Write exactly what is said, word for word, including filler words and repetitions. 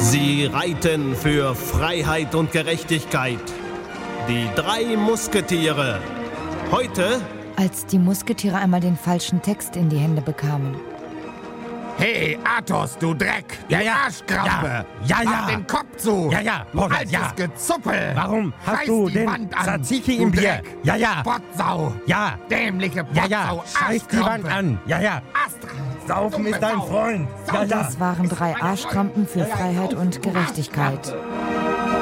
Sie reiten für Freiheit und Gerechtigkeit. Die drei Musketiere. Heute... Als die Musketiere einmal den falschen Text in die Hände bekamen. Hey, Athos, du Dreck! Ja, ja, Arschkrampe! Ja, ja, ja. Mach den Kopf zu! Ja, ja, Du Robert, altes ja. Gezuppel! Warum hast Reiß du die den Wand an, Tzatziki du im Bier? Dreck. Ja, ja. Pottsau! Ja. Dämliche Pottsau! Ja, ja, scheiß die Wand an. Ja, ja. Ast Saufen ist dein Freund. Ja, ja. Das waren drei Arschkrampen für Freiheit und Gerechtigkeit.